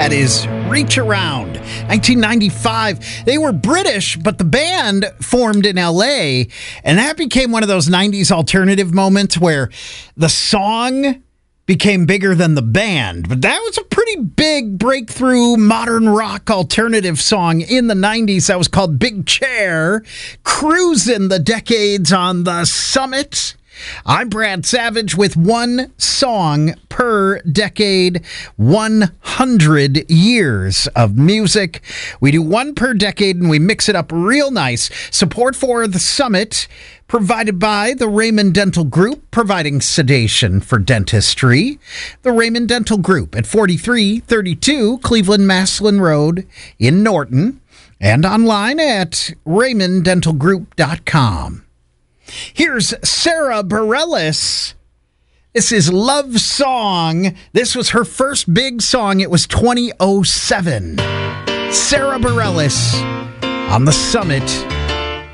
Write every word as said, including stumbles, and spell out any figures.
That is Reach Around. nineteen ninety-five. They were British, but the band formed in L A, and that became one of those nineties alternative moments where the song became bigger than the band. But that was a pretty big breakthrough modern rock alternative song in the nineties. That was called Big Chair, cruising the decades on the Summit. I'm Brad Savage with one song per decade, one hundred years of music. We do one per decade and we mix it up real nice. Support for the Summit provided by the Raymond Dental Group, providing sedation for dentistry. The Raymond Dental Group at forty-three thirty-two Cleveland Maslin Road in Norton, and online at raymond dental group dot com. Here's Sara Bareilles. This is Love Song. This was her first big song. It was twenty oh seven. Sara Bareilles on the Summit.